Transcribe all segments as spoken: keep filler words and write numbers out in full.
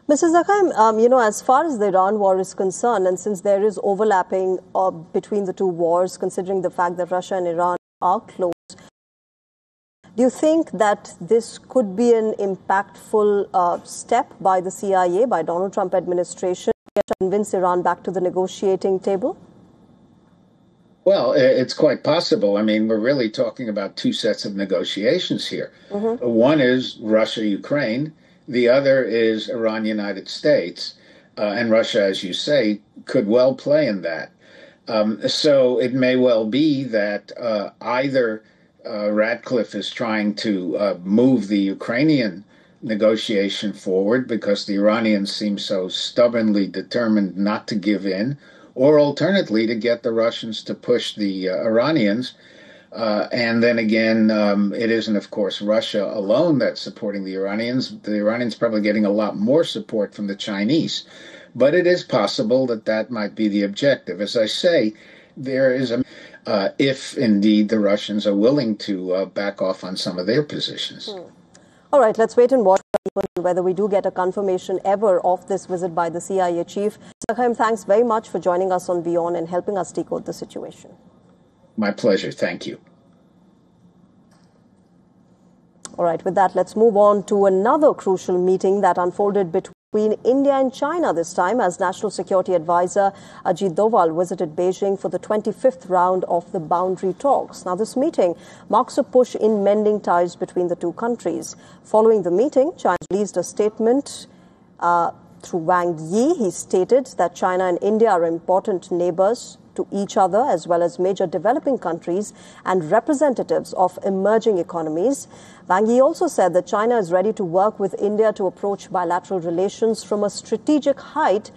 Missus Zakheim, um, you know, as far as the Iran war is concerned, and since there is overlapping uh, between the two wars, considering the fact that Russia and Iran are close, do you think that this could be an impactful uh, step by the C I A, by Donald Trump administration, to convince Iran back to the negotiating table? Well, it's quite possible. I mean, we're really talking about two sets of negotiations here. Mm-hmm. One is Russia-Ukraine. The other is Iran-United States. Uh, and Russia, as you say, could well play in that. Um, so it may well be that uh, either uh, Ratcliffe is trying to uh, move the Ukrainian negotiation forward because the Iranians seem so stubbornly determined not to give in, or alternately to get the Russians to push the uh, Iranians. Uh, and then again, um, it isn't, of course, Russia alone that's supporting the Iranians. The Iranians probably getting a lot more support from the Chinese. But it is possible that that might be the objective. As I say, there is a, uh, if indeed the Russians are willing to uh, back off on some of their positions. Hmm. All right, let's wait and watch whether we do get a confirmation ever of this visit by the C I A chief. Zakheim, thanks very much for joining us on Beyond and helping us decode the situation. My pleasure. Thank you. All right, with that, let's move on to another crucial meeting that unfolded between India and China this time, as National Security Advisor Ajit Doval visited Beijing for the twenty-fifth round of the boundary talks. Now, this meeting marks a push in mending ties between the two countries. Following the meeting, China released a statement uh, through Wang Yi. He stated that China and India are important neighbors to each other, as well as major developing countries and representatives of emerging economies. Wang Yi also said that China is ready to work with India to approach bilateral relations from a strategic height,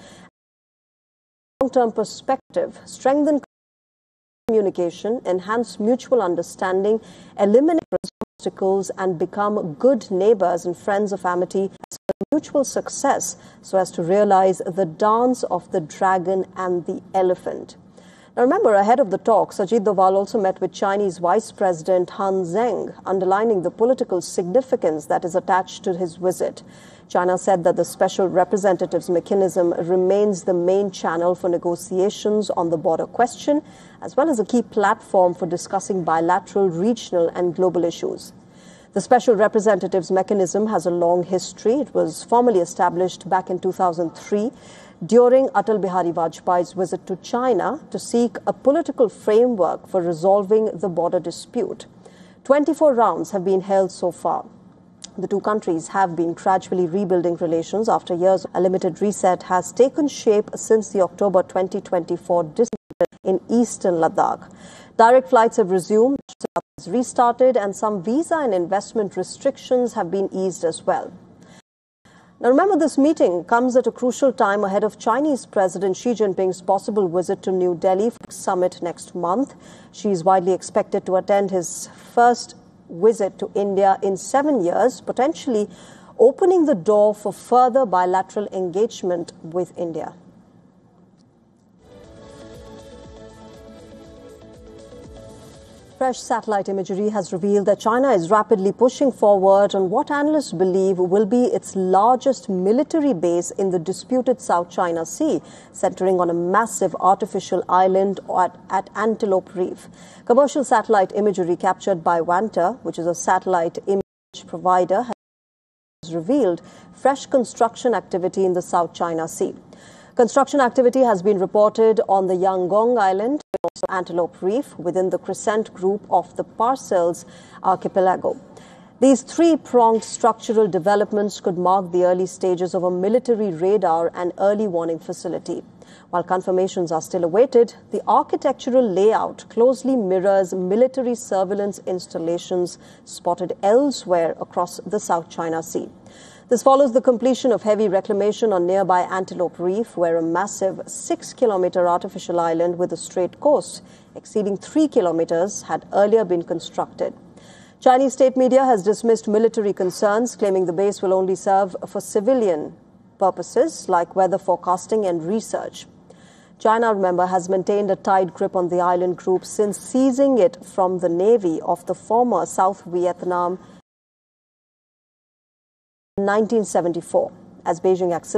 long-term perspective, strengthen communication, enhance mutual understanding, eliminate obstacles, and become good neighbors and friends of amity, mutual success, so as to realize the dance of the dragon and the elephant. Now, remember, ahead of the talks, Ajit Doval also met with Chinese Vice President Han Zheng, underlining the political significance that is attached to his visit. China said that the special representatives mechanism remains the main channel for negotiations on the border question, as well as a key platform for discussing bilateral, regional, and global issues. The Special Representatives Mechanism has a long history. It was formally established back in two thousand three during Atal Bihari Vajpayee's visit to China to seek a political framework for resolving the border dispute. twenty-four rounds have been held so far. The two countries have been gradually rebuilding relations after years. A limited reset has taken shape since the October twenty twenty-four dispute in eastern Ladakh. Direct flights have resumed, has restarted, and some visa and investment restrictions have been eased as well. Now, remember, this meeting comes at a crucial time ahead of Chinese President Xi Jinping's possible visit to New Delhi for the summit next month. Xi is widely expected to attend his first visit to India in seven years, potentially opening the door for further bilateral engagement with India. Fresh satellite imagery has revealed that China is rapidly pushing forward on what analysts believe will be its largest military base in the disputed South China Sea, centering on a massive artificial island at, at Antelope Reef. Commercial satellite imagery captured by Vanta, which is a satellite image provider, has revealed fresh construction activity in the South China Sea. Construction activity has been reported on the Yangon Island, also Antelope Reef, within the Crescent group of the Paracels archipelago. These three-pronged structural developments could mark the early stages of a military radar and early warning facility. While confirmations are still awaited, the architectural layout closely mirrors military surveillance installations spotted elsewhere across the South China Sea. This follows the completion of heavy reclamation on nearby Antelope Reef, where a massive six-kilometer artificial island with a straight coast exceeding three kilometers had earlier been constructed. Chinese state media has dismissed military concerns, claiming the base will only serve for civilian purposes like weather forecasting and research. China, remember, has maintained a tight grip on the island group since seizing it from the navy of the former South Vietnam in nineteen seventy-four, as Beijing accelerated